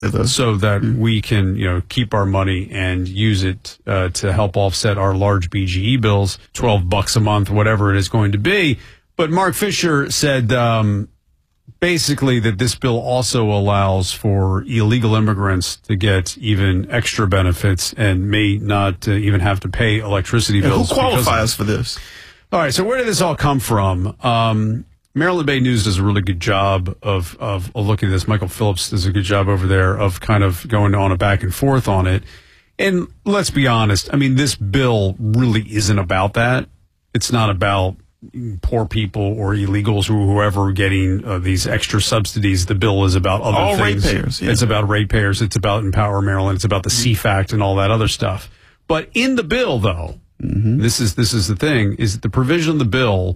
so that we can, keep our money and use it to help offset our large BGE bills, $12 a month, whatever it is going to be. But Mark Fisher said basically that this bill also allows for illegal immigrants to get even extra benefits and may not even have to pay electricity bills. Who qualifies for this? All right, so where did this all come from? Maryland Bay News does a really good job of looking at this. Michael Phillips does a good job over there of kind of going on a back and forth on it. And let's be honest, I mean, this bill really isn't about that. It's not about poor people or illegals or whoever getting these extra subsidies. The bill is about other all things. Ratepayers, yeah. It's about ratepayers. It's about Empower Maryland. It's about the CFACT and all that other stuff. But in the bill, though, this is the thing, is that the provision of the bill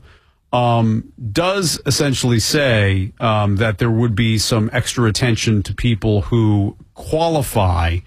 does essentially say that there would be some extra attention to people who qualify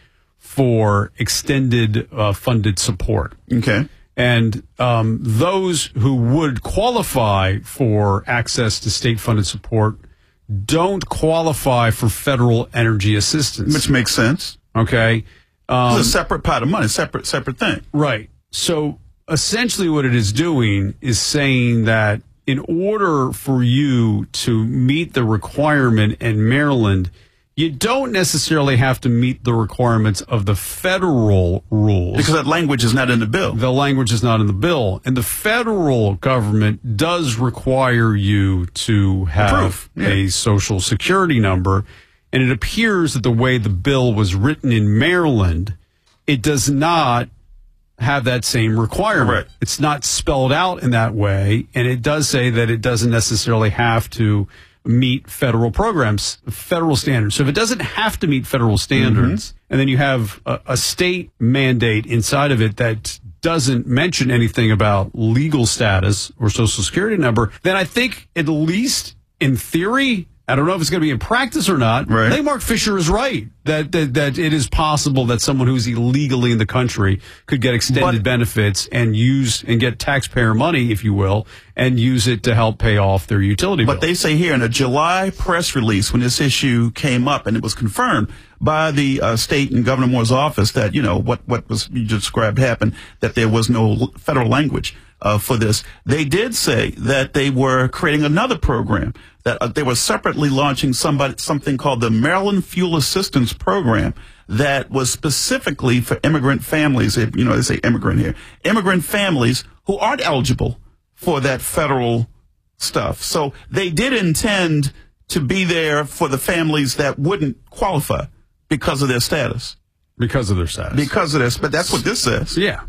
for extended funded support. Okay. And those who would qualify for access to state-funded support don't qualify for federal energy assistance. Which makes sense. Okay. It's a separate pot of money, separate thing. Right. So essentially what it is doing is saying that in order for you to meet the requirement in Maryland, you don't necessarily have to meet the requirements of the federal rules. Because that language is not in the bill. The language is not in the bill. And the federal government does require you to have a social security number. And it appears that the way the bill was written in Maryland, it does not have that same requirement. Right. It's not spelled out in that way. And it does say that it doesn't necessarily have to meet federal programs, federal standards. So if it doesn't have to meet federal standards, and then you have a state mandate inside of it that doesn't mention anything about legal status or social security number, then I think at least in theory, I don't know if it's going to be in practice or not. Right. I think Mark Fisher is right that it is possible that someone who's illegally in the country could get extended benefits and get taxpayer money, if you will, and use it to help pay off their utility bill. But they say here in a July press release when this issue came up and it was confirmed by the state and Governor Moore's office that, what was you described happened, that there was no federal language for this. They did say that they were creating another program, that they were separately launching something called the Maryland Fuel Assistance Program that was specifically for immigrant families. They say immigrant here. Immigrant families who aren't eligible for that federal stuff. So they did intend to be there for the families that wouldn't qualify because of their status. Because of their status. Because of this. But that's what this says. Yeah.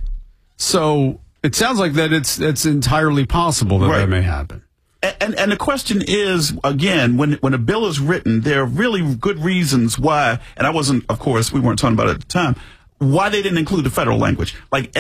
So it sounds like that it's entirely possible that that may happen. And the question is, again, when a bill is written, there are really good reasons why, and we weren't talking about it at the time, why they didn't include the federal language. Like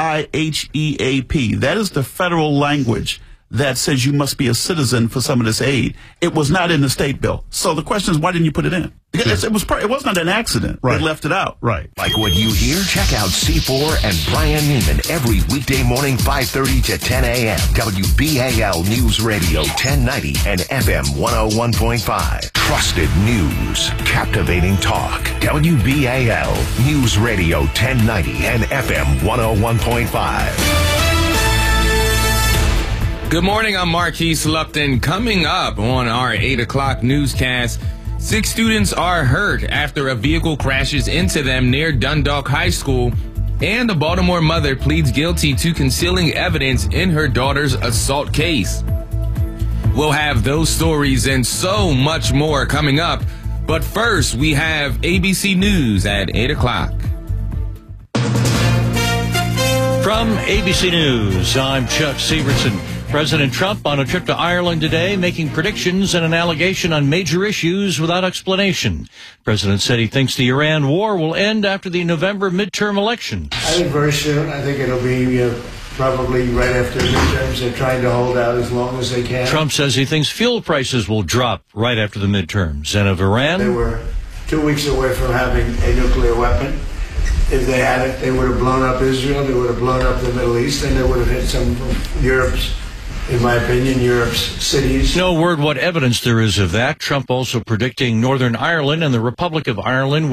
LIHEAP, that is the federal language that says you must be a citizen for some of this aid. It was not in the state bill. So the question is, why didn't you put it in? It wasn't an accident. Right. They left it out. Right. Like what you hear? Check out C4 and Brian Neiman every weekday morning, 5:30 to 10 a.m. WBAL News Radio 1090 and FM 101.5. Trusted news. Captivating talk. WBAL News Radio 1090 and FM 101.5. Good morning, I'm Marquise Lupton. Coming up on our 8 o'clock newscast, 6 students are hurt after a vehicle crashes into them near Dundalk High School, and a Baltimore mother pleads guilty to concealing evidence in her daughter's assault case. We'll have those stories and so much more coming up, but first we have ABC News at 8 o'clock. From ABC News, I'm Chuck Severson. President Trump on a trip to Ireland today, making predictions and an allegation on major issues without explanation. President said he thinks the Iran war will end after the November midterm elections. I think very soon. I think it'll be probably right after the midterms. They're trying to hold out as long as they can. Trump says he thinks fuel prices will drop right after the midterms. And of Iran, they were 2 weeks away from having a nuclear weapon. If they had it, they would have blown up Israel, they would have blown up the Middle East, and they would have hit some of Europe's in my opinion, Europe's cities. No word what evidence there is of that. Trump also predicting Northern Ireland and the Republic of Ireland